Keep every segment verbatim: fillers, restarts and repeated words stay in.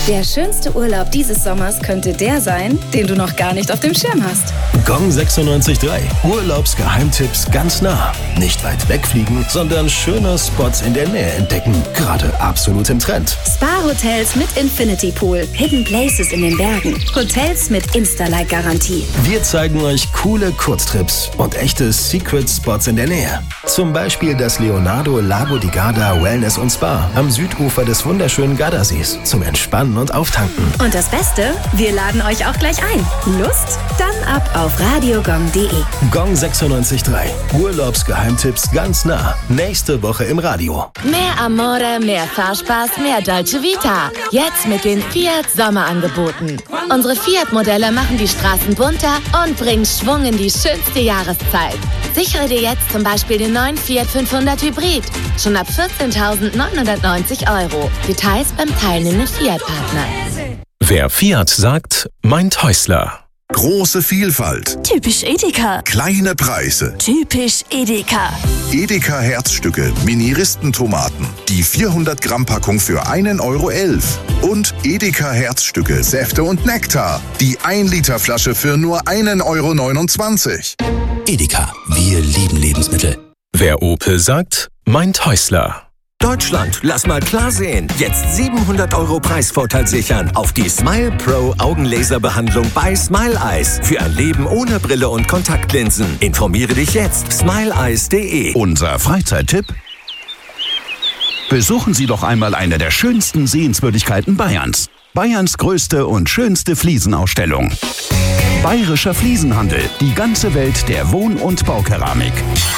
Der schönste Urlaub dieses Sommers könnte der sein, den du noch gar nicht auf dem Schirm hast. Gong sechsundneunzig Komma drei. Urlaubsgeheimtipps ganz nah. Nicht weit wegfliegen, sondern schöne Spots in der Nähe entdecken. Gerade absolut im Trend. Spa-Hotels mit Infinity Pool. Hidden Places in den Bergen. Hotels mit Insta-Like-Garantie. Wir zeigen euch coole Kurztrips und echte Secret-Spots in der Nähe. Zum Beispiel das Leonardo Lago di Garda Wellness und Spa am Südufer des wunderschönen Gardasees zum Entspannen und Auftanken. Und das Beste, wir laden euch auch gleich ein. Lust? Dann ab auf radiogong punkt de. Gong sechsundneunzig Komma drei. Urlaubsgeheimtipps ganz nah. Nächste Woche im Radio. Mehr Amore, mehr Fahrspaß, mehr Dolce Vita. Jetzt mit den Fiat Sommerangeboten. Unsere Fiat-Modelle machen die Straßen bunter und bringen Schwung in die schönste Jahreszeit. Sichere dir jetzt zum Beispiel den neuen Fiat fünfhundert Hybrid. Schon ab vierzehntausendneunhundertneunzig Euro. Details beim teilnehmenden Fiat-Partner. Wer Fiat sagt, meint Häusler. Große Vielfalt. Typisch Edeka. Kleine Preise. Typisch Edeka. Edeka Herzstücke, Mini-Ristentomaten. Die vierhundert Gramm Packung für einen Euro elf. Und Edeka Herzstücke, Säfte und Nektar. Die ein Liter Flasche für nur einen Euro neunundzwanzig. Edeka, wir lieben Lebensmittel. Wer Opel sagt, meint Häusler. Deutschland, lass mal klar sehen. Jetzt siebenhundert Euro Preisvorteil sichern auf die Smile Pro Augenlaserbehandlung bei Smile Eyes. Für ein Leben ohne Brille und Kontaktlinsen. Informiere dich jetzt. smile eyes punkt de. Unser Freizeittipp? Besuchen Sie doch einmal eine der schönsten Sehenswürdigkeiten Bayerns. Bayerns größte und schönste Fliesenausstellung. Bayerischer Fliesenhandel. Die ganze Welt der Wohn- und Baukeramik.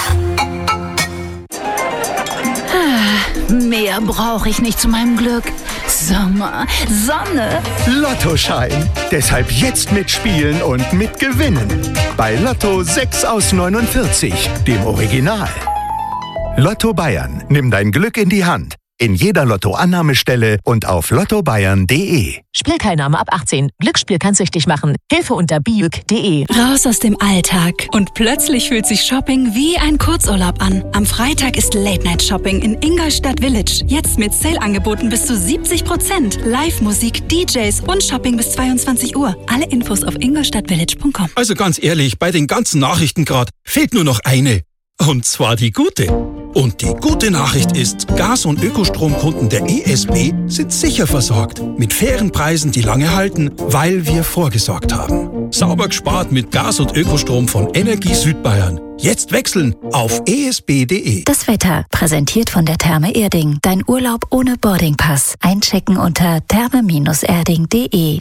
Mehr brauche ich nicht zu meinem Glück. Sommer, Sonne. Lottoschein. Deshalb jetzt mitspielen und mitgewinnen. Bei Lotto sechs aus neunundvierzig, dem Original. Lotto Bayern. Nimm dein Glück in die Hand. In jeder Lotto-Annahmestelle und auf lotto bayern punkt de. Spielteilnahme ab achtzehn. Glücksspiel kann süchtig machen. Hilfe unter biuk punkt de. Raus aus dem Alltag. Und plötzlich fühlt sich Shopping wie ein Kurzurlaub an. Am Freitag ist Late-Night-Shopping in Ingolstadt Village. Jetzt mit Sale-Angeboten bis zu siebzig Prozent. Live-Musik, D Js und Shopping bis zweiundzwanzig Uhr. Alle Infos auf ingolstadtvillage punkt com. Also ganz ehrlich, bei den ganzen Nachrichten gerade fehlt nur noch eine. Und zwar die gute. Und die gute Nachricht ist, Gas- und Ökostromkunden der E S B sind sicher versorgt. Mit fairen Preisen, die lange halten, weil wir vorgesorgt haben. Sauber gespart mit Gas- und Ökostrom von Energie Südbayern. Jetzt wechseln auf e s b punkt de. Das Wetter, präsentiert von der Therme Erding. Dein Urlaub ohne Boardingpass. Einchecken unter therme erding punkt de.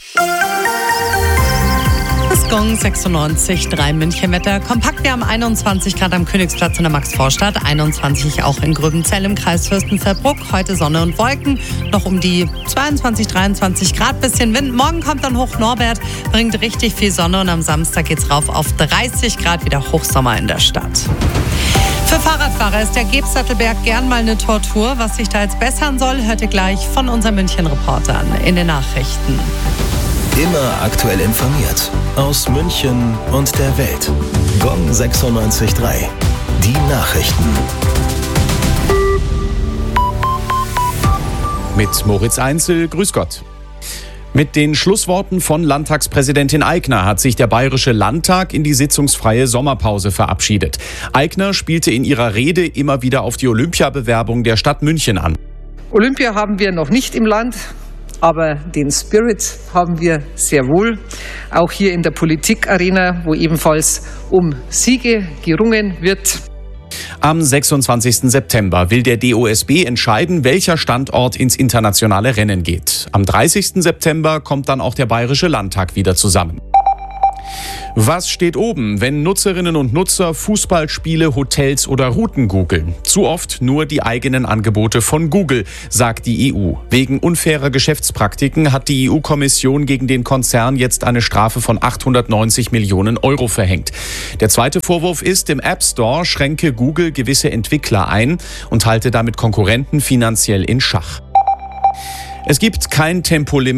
Das Gong sechsundneunzig Komma drei Münchenwetter. Kompakt, wir haben einundzwanzig Grad am Königsplatz in der Maxvorstadt, einundzwanzig auch in Gröbenzell im Kreis Fürstenfeldbruck. Heute Sonne und Wolken, noch um die zweiundzwanzig, dreiundzwanzig Grad, bisschen Wind. Morgen kommt dann Hoch Norbert, bringt richtig viel Sonne und am Samstag geht's rauf auf dreißig Grad, wieder Hochsommer in der Stadt. Für Fahrradfahrer ist der Gebsattelberg gern mal eine Tortur. Was sich da jetzt bessern soll, hört ihr gleich von unserem München-Reporter an in den Nachrichten. Immer aktuell informiert. Aus München und der Welt. Gong sechsundneunzig Komma drei. Die Nachrichten. Mit Moritz Einzel, grüß Gott. Mit den Schlussworten von Landtagspräsidentin Aigner hat sich der Bayerische Landtag in die sitzungsfreie Sommerpause verabschiedet. Aigner spielte in ihrer Rede immer wieder auf die Olympiabewerbung der Stadt München an. Olympia haben wir noch nicht im Land. Aber den Spirit haben wir sehr wohl, auch hier in der Politikarena, wo ebenfalls um Siege gerungen wird. Am sechsundzwanzigsten September will der D O S B entscheiden, welcher Standort ins internationale Rennen geht. Am dreißigsten September kommt dann auch der Bayerische Landtag wieder zusammen. Was steht oben, wenn Nutzerinnen und Nutzer Fußballspiele, Hotels oder Routen googeln? Zu oft nur die eigenen Angebote von Google, sagt die E U. Wegen unfairer Geschäftspraktiken hat die E U-Kommission gegen den Konzern jetzt eine Strafe von achthundertneunzig Millionen Euro verhängt. Der zweite Vorwurf ist, im App Store schränke Google gewisse Entwickler ein und halte damit Konkurrenten finanziell in Schach. Es gibt kein Tempolimit